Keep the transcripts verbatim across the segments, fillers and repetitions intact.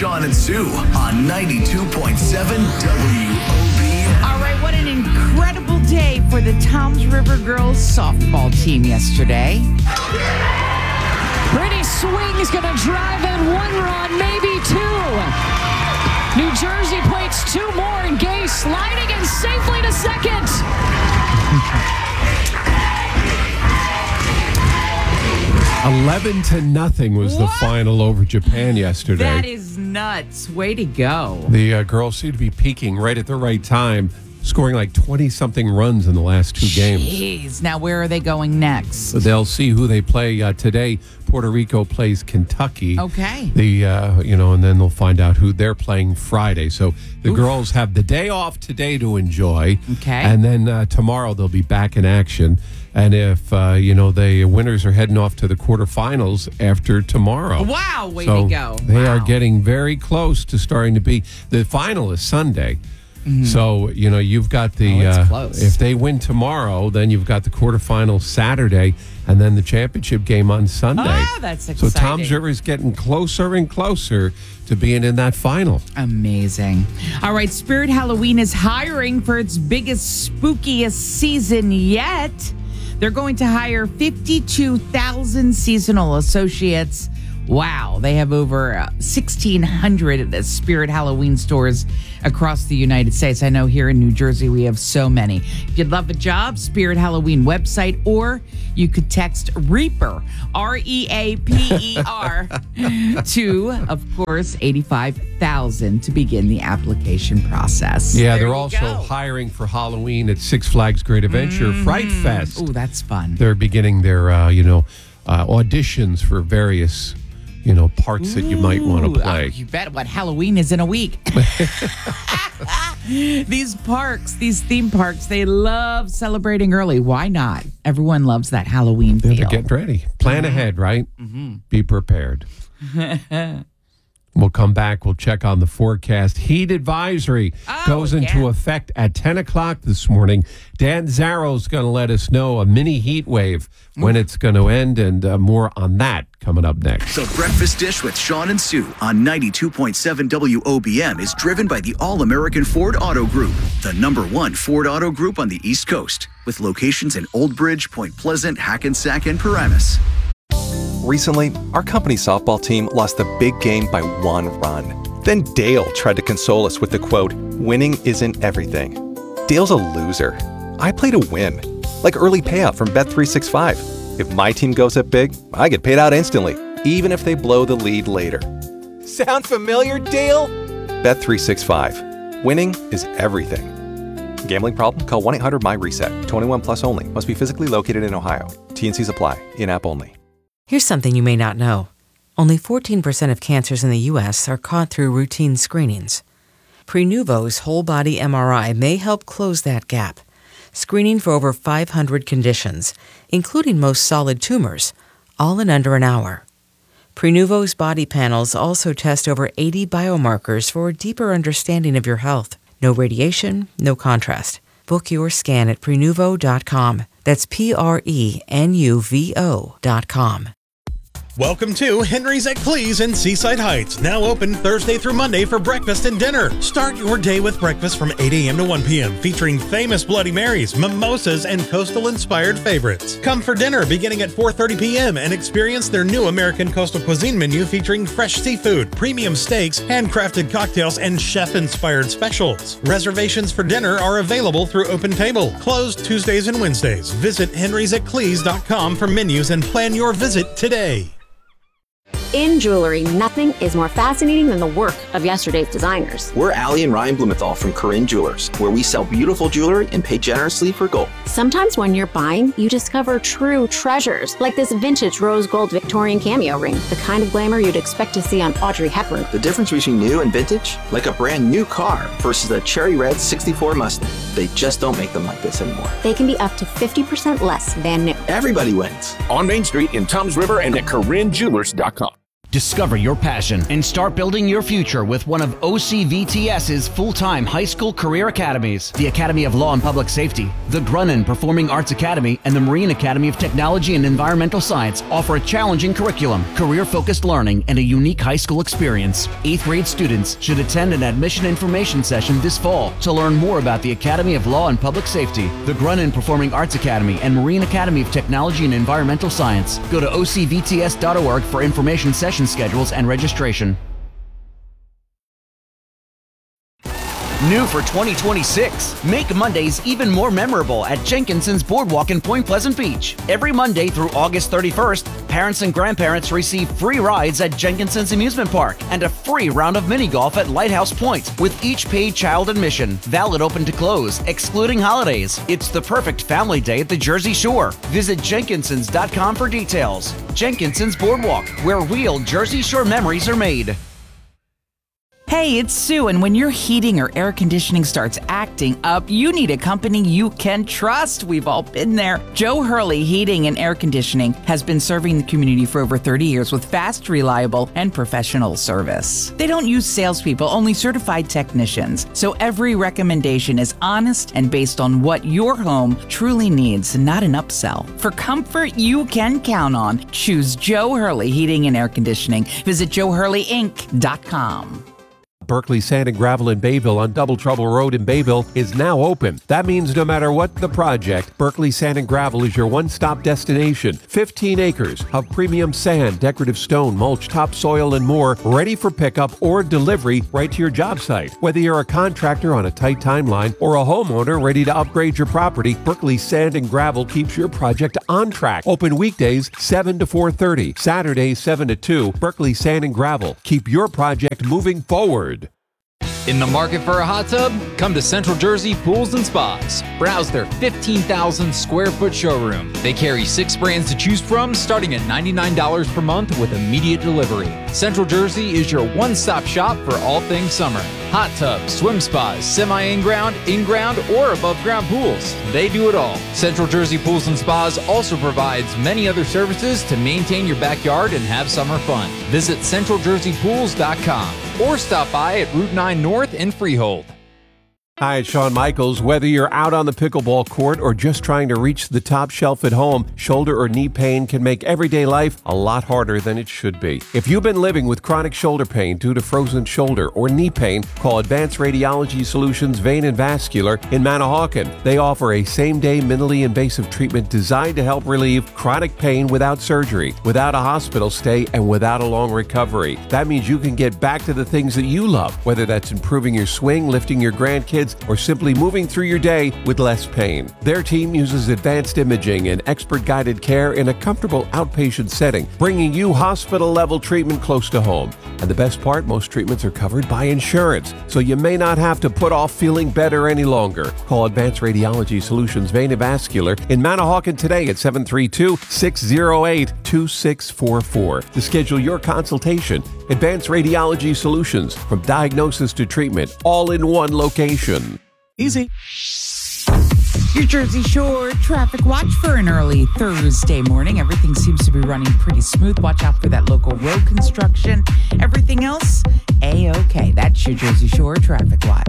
Sean and Sue on ninety-two point seven W O B M. All right, what an incredible day for the Toms River girls softball team yesterday. Brittany Swing is going to drive in one run, maybe two. New Jersey plates two more, and Gay sliding in safely to second. Eleven to nothing was What? the final over Japan yesterday. That is nuts. Way to go. The uh, girls seem to be peaking right at the right time, scoring like twenty-something runs in the last two games. Jeez. Now, where are they going next? So they'll see who they play uh, today. Puerto Rico plays Kentucky. Okay. The uh, you know, and then they'll find out who they're playing Friday. So the Oof. girls have the day off today to enjoy. Okay. And then uh, tomorrow they'll be back in action. And if uh, you know, the winners are heading off to the quarterfinals after tomorrow. Wow, way so to go. They Wow. are getting very close to starting to be. The final is Sunday. Mm-hmm. So, you know, you've got the, Oh, it's uh, close. if they win tomorrow, then you've got the quarterfinals Saturday and then the championship game on Sunday. Oh, that's So exciting. Toms River is getting closer and closer to being in that final. Amazing. All right, Spirit Halloween is hiring for its biggest, spookiest season yet. They're going to hire fifty-two thousand seasonal associates. Wow, they have over sixteen hundred Spirit Halloween stores across the United States. I know here in New Jersey we have so many. If you'd love a job, Spirit Halloween website, or you could text REAPER, R E A P E R, to, of course, eighty-five thousand to begin the application process. Yeah, There they're you also go. hiring for Halloween at Six Flags Great Adventure Fright Fest. Ooh, that's fun. They're beginning their, uh, you know, uh, auditions for various, you know, parts that you might want Ooh, to play. uh, you bet what Halloween is in a week. These parks, these theme parks, they love celebrating early. Why not? Everyone loves that Halloween Yeah, feel. they're getting ready. Plan ahead, right? Mm-hmm. Be prepared. We'll come back. We'll check on the forecast. Heat advisory Oh, goes into yeah. effect at ten o'clock this morning. Dan Zarro's going to let us know a mini heat wave when it's going to end, and uh, more on that coming up next. The Breakfast Dish with Sean and Sue on ninety-two point seven W O B M is driven by the All-American Ford Auto Group, the number one Ford Auto Group on the East Coast, with locations in Old Bridge, Point Pleasant, Hackensack, and Paramus. Recently, our company softball team lost the big game by one run. Then Dale tried to console us with the quote, "Winning isn't everything." Dale's a loser. I play to win. Like early payout from Bet three sixty-five. If my team goes up big, I get paid out instantly, even if they blow the lead later. Sound familiar, Dale? Bet three sixty-five. Winning is everything. Gambling problem? Call one eight hundred M Y reset. twenty-one plus only. Must be physically located in Ohio. T N Cs apply. In-app only. Here's something you may not know. Only fourteen percent of cancers in the U S are caught through routine screenings. Prenuvo's whole-body M R I may help close that gap, screening for over five hundred conditions, including most solid tumors, all in under an hour. Prenuvo's body panels also test over eighty biomarkers for a deeper understanding of your health. No radiation, no contrast. Book your scan at Prenuvo dot com. That's P R E N U V O dot com. Welcome to Henry's at Cleese in Seaside Heights, now open Thursday through Monday for breakfast and dinner. Start your day with breakfast from eight a.m. to one p.m. featuring famous Bloody Marys, mimosas, and coastal-inspired favorites. Come for dinner beginning at four thirty p.m. and experience their new American coastal cuisine menu featuring fresh seafood, premium steaks, handcrafted cocktails, and chef-inspired specials. Reservations for dinner are available through Open Table, closed Tuesdays and Wednesdays. Visit henrys at cleese dot com for menus and plan your visit today. In jewelry, nothing is more fascinating than the work of yesterday's designers. We're Allie and Ryan Blumenthal from Corinne Jewelers, where we sell beautiful jewelry and pay generously for gold. Sometimes when you're buying, you discover true treasures, like this vintage rose gold Victorian cameo ring, the kind of glamour you'd expect to see on Audrey Hepburn. The difference between new and vintage? Like a brand new car versus a cherry red sixty-four Mustang. They just don't make them like this anymore. They can be up to fifty percent less than new. Everybody wins. On Main Street in Toms River and at Corinne Jewelers dot com. Discover your passion and start building your future with one of O C V T S's full-time high school career academies. The Academy of Law and Public Safety, the Grunin Performing Arts Academy, and the Marine Academy of Technology and Environmental Science offer a challenging curriculum, career-focused learning, and a unique high school experience. Eighth grade students should attend an admission information session this fall to learn more about the Academy of Law and Public Safety, the Grunin Performing Arts Academy, and Marine Academy of Technology and Environmental Science. Go to O C V T S dot org for information session schedules and registration. New for twenty twenty-six, make Mondays even more memorable at Jenkinson's Boardwalk in Point Pleasant Beach. Every Monday through August thirty-first, parents and grandparents receive free rides at Jenkinson's Amusement Park and a free round of mini golf at Lighthouse Point with each paid child admission, valid open to close, excluding holidays. It's the perfect family day at the Jersey Shore. Visit Jenkinsons dot com for details. Jenkinson's Boardwalk, where real Jersey Shore memories are made. Hey, it's Sue, and when your heating or air conditioning starts acting up, you need a company you can trust. We've all been there. Joe Hurley Heating and Air Conditioning has been serving the community for over thirty years with fast, reliable, and professional service. They don't use salespeople, only certified technicians. So every recommendation is honest and based on what your home truly needs, not an upsell. For comfort you can count on, choose Joe Hurley Heating and Air Conditioning. Visit joe hurley inc dot com. Berkeley Sand and Gravel in Bayville on Double Trouble Road in Bayville is now open. That means no matter what the project, Berkeley Sand and Gravel is your one-stop destination. fifteen acres of premium sand, decorative stone, mulch, topsoil, and more, ready for pickup or delivery right to your job site. Whether you're a contractor on a tight timeline or a homeowner ready to upgrade your property, Berkeley Sand and Gravel keeps your project on track. Open weekdays seven to four thirty, Saturdays seven to two. Berkeley Sand and Gravel. Keep your project moving forward. In the market for a hot tub? Come to Central Jersey Pools and Spas. Browse their fifteen thousand square foot showroom. They carry six brands to choose from, starting at ninety-nine dollars per month with immediate delivery. Central Jersey is your one-stop shop for all things summer. Hot tubs, swim spas, semi-in-ground, in-ground, or above-ground pools. They do it all. Central Jersey Pools and Spas also provides many other services to maintain your backyard and have summer fun. Visit central jersey pools dot com or stop by at Route nine North in Freehold. Hi, it's Shawn Michaels. Whether you're out on the pickleball court or just trying to reach the top shelf at home, shoulder or knee pain can make everyday life a lot harder than it should be. If you've been living with chronic shoulder pain due to frozen shoulder or knee pain, call Advanced Radiology Solutions Vein and Vascular in Manahawkin. They offer a same-day minimally invasive treatment designed to help relieve chronic pain without surgery, without a hospital stay, and without a long recovery. That means you can get back to the things that you love, whether that's improving your swing, lifting your grandkids, or simply moving through your day with less pain. Their team uses advanced imaging and expert-guided care in a comfortable outpatient setting, bringing you hospital-level treatment close to home. And the best part, most treatments are covered by insurance, so you may not have to put off feeling better any longer. Call Advanced Radiology Solutions Vein and Vascular in Manahawkin today at seven three two, six zero eight, two six four four to schedule your consultation. Advanced Radiology Solutions, from diagnosis to treatment, all in one location. Easy. Your Jersey Shore traffic watch for an early Thursday morning. Everything seems to be running pretty smooth. Watch out for that local road construction. Everything else, A-okay. That's your Jersey Shore traffic watch.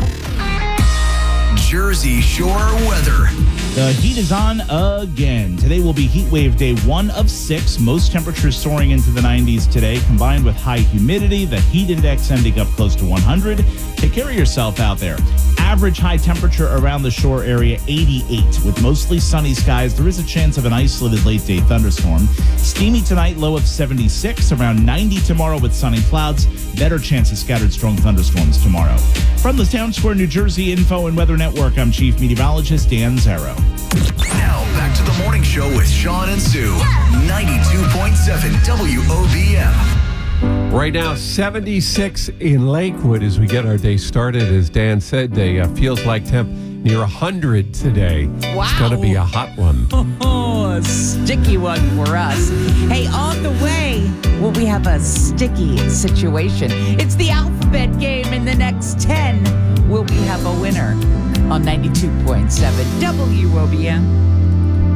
Jersey Shore weather. The heat is on again. Today will be heat wave day one of six. Most temperatures soaring into the nineties today, combined with high humidity, the heat index ending up close to one hundred. Take care of yourself out there. Average high temperature around the shore area, eighty-eight. With mostly sunny skies, there is a chance of an isolated late-day thunderstorm. Steamy tonight, low of seventy-six. Around ninety tomorrow with sunny clouds. Better chance of scattered strong thunderstorms tomorrow. From the Town Square, New Jersey Info and Weather Network, I'm Chief Meteorologist Dan Zarrow. Now, back to the morning show with Shawn and Sue. ninety-two point seven W O B M. Right now, seventy-six in Lakewood as we get our day started. As Dan said, day uh, feels like temp near one hundred today. Wow. It's going to be a hot one. Oh, a sticky one for us. Hey, on the way, well, we have a sticky situation. It's the alphabet game in the next ten. Will we have a winner? On ninety-two point seven W O B M.